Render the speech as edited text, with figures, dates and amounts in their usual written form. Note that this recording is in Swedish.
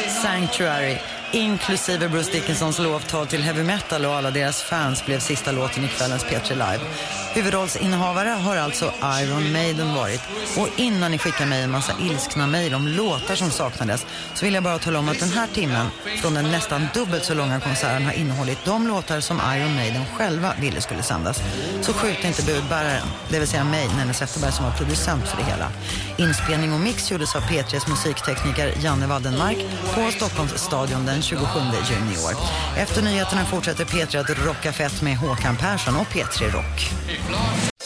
Sanctuary, inklusive Bruce Dickinsons lovtal till heavy metal och alla deras fans, blev sista låten i kvällens P3 Live. Huvudrollsinnehavare har alltså Iron Maiden varit. Och innan ni skickar mig en massa ilskna mejl om låtar som saknades, så vill jag bara tala om att den här timmen från den nästan dubbelt så långa konserten har innehållit de låtar som Iron Maiden själva ville skulle sändas. Så skjut inte budbäraren, det vill säga mig, Nenne Zetterberg, som var producent för det hela. Inspelning och mix gjordes av P3s musiktekniker Janne Waddenmark på Stockholms stadion den 27 juni i år. Efter nyheterna fortsätter P3 att rocka fett med Håkan Persson och P3 Rock.